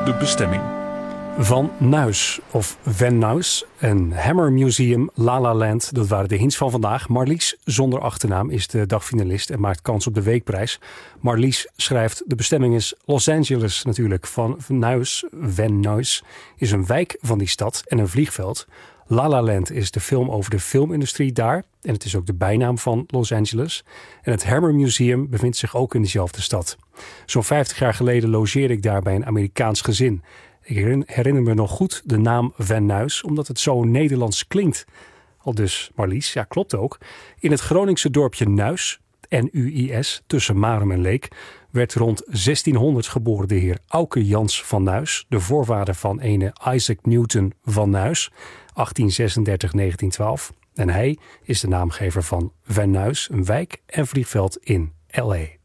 de bestemming. Van Nuis of Van Nuys en Hammer Museum, La La Land. Dat waren de hints van vandaag. Marlies zonder achternaam is de dagfinalist en maakt kans op de weekprijs. Marlies schrijft, de bestemming is Los Angeles natuurlijk. Van Nuys, Van Nuys, is een wijk van die stad en een vliegveld. La La Land is de film over de filmindustrie daar. En het is ook de bijnaam van Los Angeles. En het Hammer Museum bevindt zich ook in dezelfde stad. Zo'n 50 jaar geleden logeerde ik daar bij een Amerikaans gezin. Ik herinner me nog goed de naam Van Nuys, omdat het zo Nederlands klinkt. Aldus Marlies, ja klopt ook. In het Groningse dorpje Nuis, N-U-I-S, tussen Marum en Leek, werd rond 1600 geboren de heer Auke Jans van Nuys, de voorvader van ene Isaac Newton van Nuys, 1836-1912. En hij is de naamgever van Van Nuys, een wijk en vliegveld in L.A.